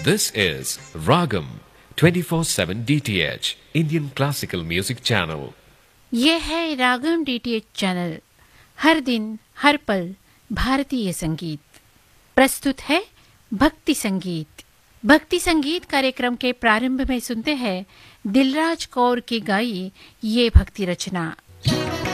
This is Ragam 24/7 DTH Indian Classical Music Channel. ये है रागम DTH channel, हर दिन हर पल भारतीय संगीत। प्रस्तुत है भक्ति संगीत। भक्ति संगीत कार्यक्रम के प्रारंभ में सुनते हैं दिलराज कौर की गाई ये भक्ति रचना।